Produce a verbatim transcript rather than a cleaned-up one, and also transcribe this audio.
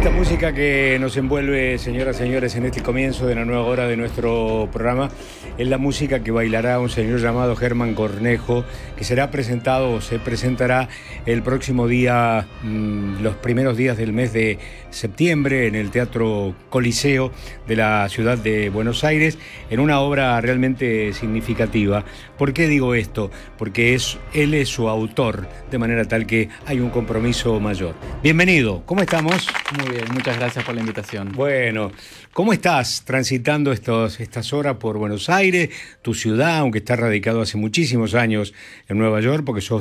Esta música que nos envuelve, señoras y señores, en este comienzo de la nueva hora de nuestro programa, es la música que bailará un señor llamado Germán Cornejo, que será presentado o se presentará el próximo día, mmm, los primeros días del mes de septiembre, en el Teatro Coliseo de la ciudad de Buenos Aires, en una obra realmente significativa. ¿Por qué digo esto? Porque es, él es su autor, de manera tal que hay un compromiso mayor. Bienvenido, ¿cómo estamos? Muy bien, muchas gracias por la invitación. Bueno, ¿cómo estás transitando estos, estas horas por Buenos Aires, tu ciudad, aunque estás radicado hace muchísimos años en Nueva York, porque sos